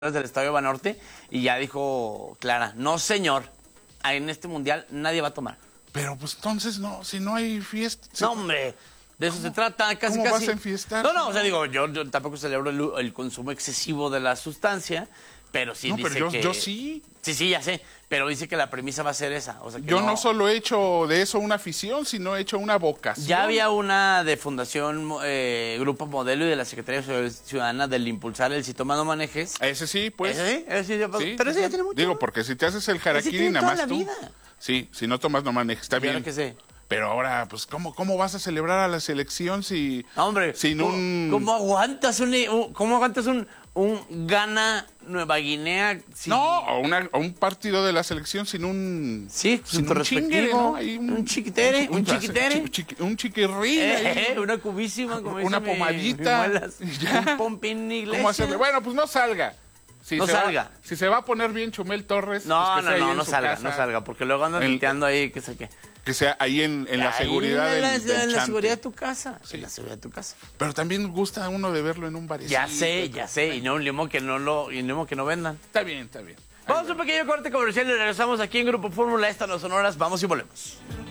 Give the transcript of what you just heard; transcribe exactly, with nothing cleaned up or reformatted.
del Estadio Banorte y ya dijo Clara, no señor, en este mundial nadie va a tomar. Pero pues entonces no, si no hay fiesta. Si... No, hombre, de eso se trata, casi ¿Cómo casi. vas a enfiestar? No, no, o sea, digo, yo, yo tampoco celebro el, el consumo excesivo de la sustancia, pero sí no, dice pero yo, que... yo sí. Sí, sí, ya sé, pero dice que la premisa va a ser esa. O sea, que yo no... no solo he hecho de eso una afición, sino he hecho una vocación. Ya había una de Fundación eh, Grupo Modelo y de la Secretaría Ciudadana del impulsar el Si Toma No Manejes. Ese sí, pues. Ese sí, ese sí, ya pasó. Sí, Pero ese ya tiene mucho. Digo, porque si te haces el harakiri tiene nada toda más la tú. vida. Sí, si no tomas no manejes, está Claro bien. que sí. Pero ahora, pues, ¿cómo, cómo vas a celebrar a la selección si... No, hombre, sin ¿cómo, un... ¿cómo aguantas un, un- cómo aguantas un, un Ghana Nueva Guinea? sin- No, o, una, o un partido de la selección sin un... Sí, sin su un chingue, respectivo, ¿no? Ahí un chiquitere, un chiquitere. chi- chi- Un chiquirrín. ahí. Eh, eh, una cubísima, como Una dice mi- pomadita. mi muelas. Ya. Un pompín iglesia. ¿Cómo hacerle? Bueno, pues no salga. Si No se salga. Va, si se va a poner bien Chumel Torres... No, pues que no, sea ahí no, en no su salga, casa, no salga, porque luego andan El- tuiteando ahí, que sé qué. Que sea ahí en, en la Ahí seguridad en del, la, del en la chante. seguridad de tu casa. Sí. En la seguridad de tu casa. Pero también gusta a uno de verlo en un barecito. Ya sé, ya sé, y no un limo que no lo, y no que no vendan. Está bien, está bien. Ahí Vamos a va. un pequeño corte comercial y regresamos aquí en Grupo Fórmula. Estas no son horas, vamos y volvemos.